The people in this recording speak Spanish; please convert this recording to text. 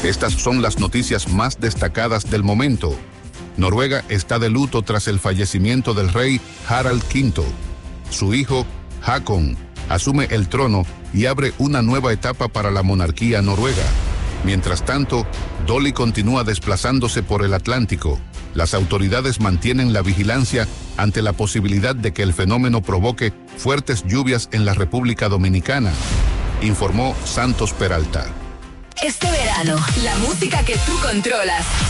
Estas son las noticias más destacadas del momento. Noruega está de luto tras el fallecimiento del rey Harald V. Su hijo, Håkon, asume el trono y abre una nueva etapa para la monarquía noruega. Mientras tanto, Dolly continúa desplazándose por el Atlántico. Las autoridades mantienen la vigilancia ante la posibilidad de que el fenómeno provoque fuertes lluvias en la República Dominicana, informó Santos Peralta. Este verano, la música que tú controlas.